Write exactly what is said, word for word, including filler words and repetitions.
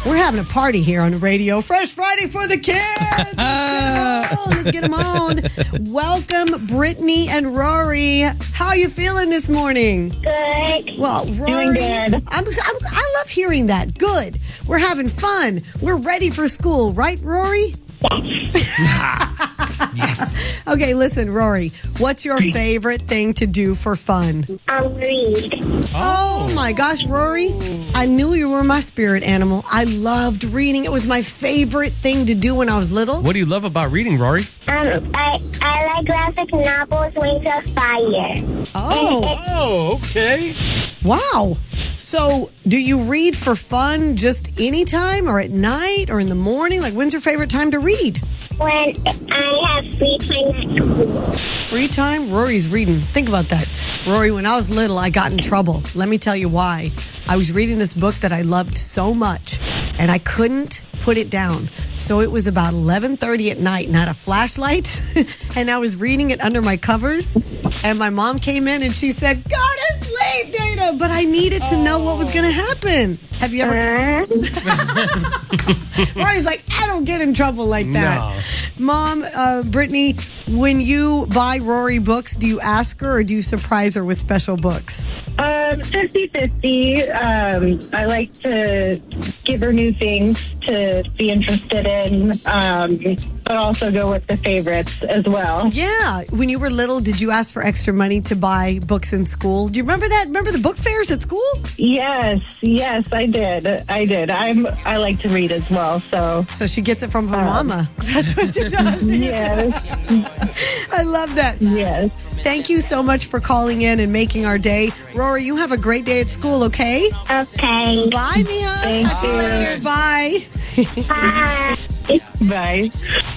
We're having a party here on the radio. Fresh Friday for the kids. Let's get them on. Let's get them on. Welcome, Brittany and Rory. How are you feeling this morning? Good. Well, Rory, Doing good. I'm, I'm, I love hearing that. Good. We're having fun. We're ready for school, right, Rory? Yes. Okay, listen, Rory, what's your favorite thing to do for fun? Um, read. Oh, my gosh, Rory, I knew you were my spirit animal. I loved reading. It was my favorite thing to do when I was little. What do you love about reading, Rory? Um, I, I like graphic novels, Wings of Fire. Oh, Oh, okay. wow. So, do you read for fun just anytime or at night or in the morning? Like, when's your favorite time to read? When I have free time at school. Free time? Rory's reading. Think about that. Rory, when I was little, I got in trouble. Let me tell you why. I was reading this book that I loved so much, and I couldn't put it down. So it was about eleven thirty at night, and I had a flashlight, and I was reading it under my covers, and my mom came in, and she said, "Go to sleep, Dana!" But I needed to know what was going to happen. Have you ever... Uh, Rory's like, I don't get in trouble like that. No. Mom, uh, Brittany, when you buy Rory books, do you ask her or do you surprise her with special books? Um, fifty-fifty. Um, I like to give her new things to be interested in, um, but also go with the favorites as well. Yeah. When you were little, did you ask for extra money to buy books in school? Do you remember that? Remember the book fairs at school? Yes, yes, I did. I did. I'm. I like to read as well. So So she gets it from her mama. That's what she does. yes, I love that. yes. Thank you so much for calling in and making our day. Rory, you have a great day at school, okay? okay. Bye, Mia. Thank Talk to you you. later. Bye. Bye. Bye.